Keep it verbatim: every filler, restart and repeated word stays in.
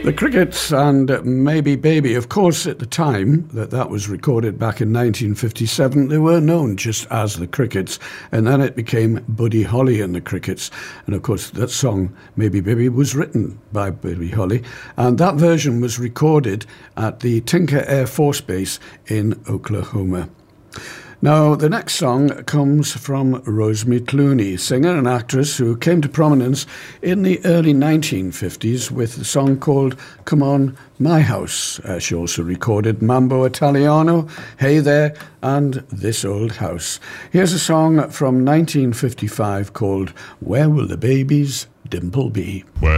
The Crickets and Maybe Baby. Of course, at the time that that was recorded back in nineteen fifty-seven, they were known just as the Crickets, and then it became Buddy Holly and the Crickets. And of course, that song, Maybe Baby, was written by Buddy Holly, and that version was recorded at the Tinker Air Force Base in Oklahoma. Now, the next song comes from Rosemary Clooney, singer and actress who came to prominence in the early nineteen fifties with a song called Come On My House. Uh, she also recorded Mambo Italiano, Hey There, and This Old House. Here's a song from nineteen fifty-five called Where Will the Baby's Dimple Be? Where